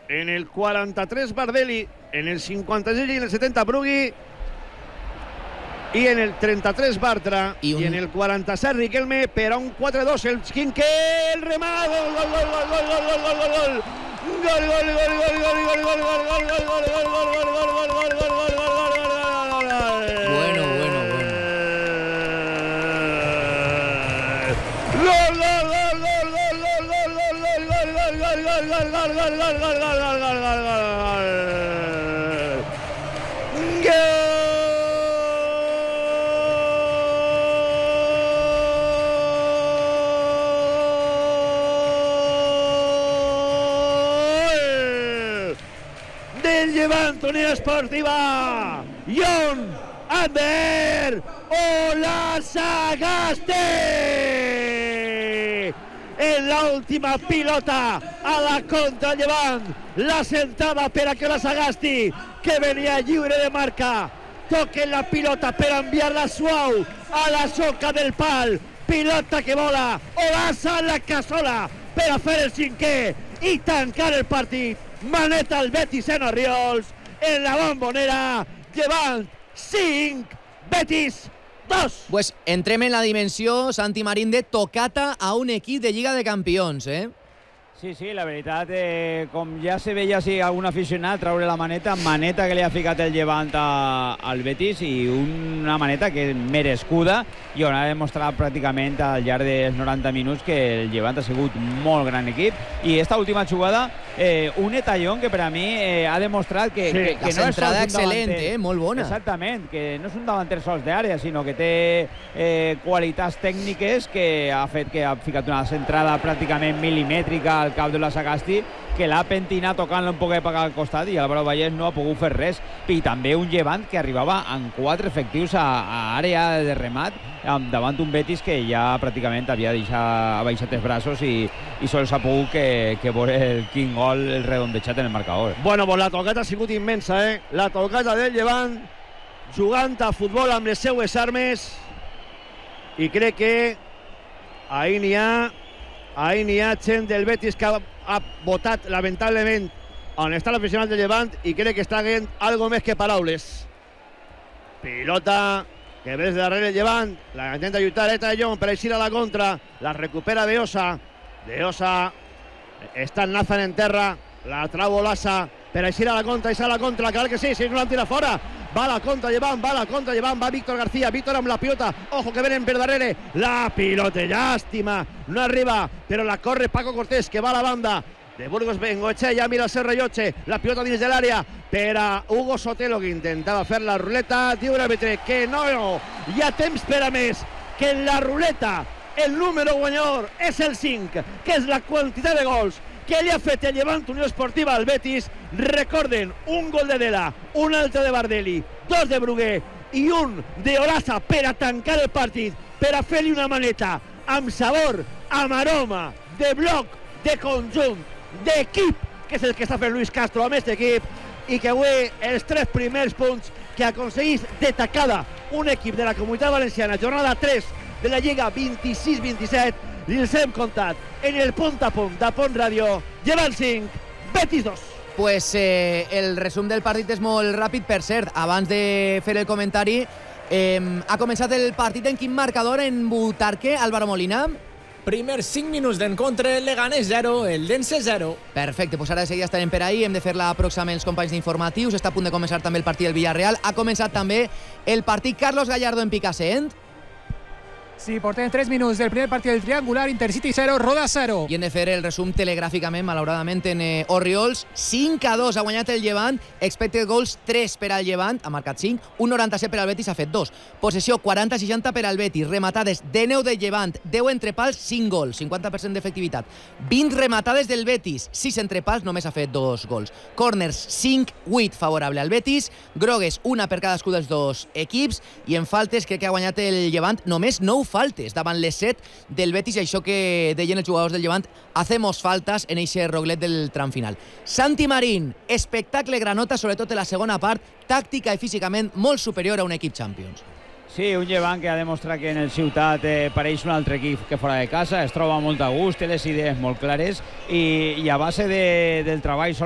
en el 43 Bardelli, en el 56 y en el 70 Brugui, y en el 33 Bartra y en el 46 Riquelme, per a un 4-2 el Quinqué, el remat, gol, gol, gol, gol, gol, gol, gol, gol, gol. Gol, gol, gol, gol, gol, gol, gol, gol, gol, gol, gol, gol, Bueno. del Levante Unión Esportiva, Jon Ander Olazágaste. En la última pilota a la contra Llevant, la sentada per a que Olazágaste, que venia lliure de marca, toque la pilota per enviar-la suau a la soca del pal, pilota que vola, Olaza en la cassola per a fer el cinquè i tancar el partit. Maneta al Betis en Orriols, en la Bombonera, Llevant 5, Betis 2. Pues entrem en la dimensió, Santi Marín, de tocata a un equip de Lliga de Campions, eh? Sí, la veritat, com ja se veia si algun aficionat traure la maneta que li ha ficat el Llevant al Betis, i una maneta que és merescuda i on ha demostrat pràcticament al llarg dels 90 minuts que el Llevant ha sigut molt gran equip. I esta última jugada, un Etallón que per a mi ha demostrat que la no és centrada sols un excel·lent, davanter, molt bona. Exactament, que no és un davanter sols d'àrea, sinó que té qualitats tècniques, que ha fet que ha ficat una centrada pràcticament milimètrica al cap de Olazágaste, que l'ha pentinat tocant-lo un poc al costat, i Álvaro Vallès no ha pogut fer res. I també un Llevant que arribava amb 4 efectius a àrea de remat davant un Betis que ja pràcticament havia baixat els braços i sols ha pogut que veure el quin gol, el redondejat en el marcador. Bueno, pues la tocata ha sigut immensa, eh? La tocata del Llevant, jugant a futbol amb les seues armes, i crec que ahir n'hi ha gent del Betis que ha votat lamentablement on està l'aficionat del Llevant, i crec que està haguent algo més que paraules. Pilota que ve des de darrere el Llevant, la intenta lluitar Etallón per eixir a la contra, la recupera de Osa està en Nazan en terra, la trau Olaza per eixir a la contra, i sale a la contra, clar que sí, si no l'han tirat fora, va a la contra Llevant, va Víctor García, Víctor amb la pilota, ojo que venen per darrere, la pilota, llàstima, no arriba, però la corre Paco Cortés, que va a la banda de Burgos Bengoechea, ja mira el Serralloche, la pilota dins de l'àrea per a Hugo Sotelo, que intentava fer la ruleta, diu l'àrbitre que no, hi ha temps per a més, que en la ruleta el número guanyador és el 5, que és la quantitat de gols que li ha fet el Llevant Unió Esportiva al Betis. Recorden, un gol de Dela, un altre de Bardelli, 2 de Brugué i un de Olaza per a tancar el partit, per a fer-li una maneta amb sabor, amb aroma, de bloc, de conjunt, d'equip, que és el que està fent Luis Castro amb aquest equip, i que avui els 3 primers punts que aconseguís de tacada un equip de la Comunitat Valenciana, jornada 3 de la Lliga 26-27, els hem contat en el punt a punt de Pont Ràdio. Llevant 5, Betis 2. Pues el resum del partit és molt ràpid. Per cert, abans de fer el comentari, ha començat el partit en quin marcador en Butarque, Álvaro Molina? Primers 5 minuts d'encontre, el Leganés 0, el Dense 0. Perfecte, doncs ara de seguida estarem per ahí, hem de fer la pròxima amb els companys d'informatius, està a punt de començar també el partit del Villarreal, ha començat també el partit Carlos Gallardo en Picassent. Sí, portem 3 minuts del primer partit del triangular, Intercity 0, Roda 0. I hem de fer el resum telegràficament, malauradament, en Orriols. 5-2 ha guanyat el Llevant, expected goals 3 per al Llevant, ha marcat 5, 1,97 per al Betis, ha fet 2. Possessió 40-60 per al Betis, rematades 19 del Llevant, 10 entre pals, 5 gols, 50% d'efectivitat. 20 rematades del Betis, 6 entre pals, només ha fet 2 gols. Corners 5-8 favorable al Betis, grogues 1 per cadascú dels dos equips, i en faltes crec que ha guanyat el Llevant només 9 faltes davant les 7 del Betis, i això que deien els jugadors del Llevant, hacemos faltas en eixe roglet del tram final. Santi Marín, espectacle granota, sobretot en la segona part, tàctica i físicament molt superior a un equip Champions. Sí, un Llevant que ha demostrat que en el Ciutat pareix un altre equip que fora de casa, es troba molt a gust, té les idees molt clares, i a base del treball